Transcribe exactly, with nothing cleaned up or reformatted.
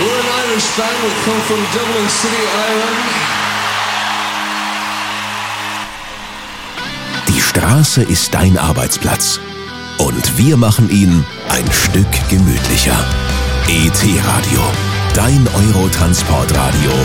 We're an Irish band. We come from Dublin City, Ireland. Die Straße ist dein Arbeitsplatz. Und wir machen ihn ein Stück gemütlicher. E T Radio, dein Eurotransportradio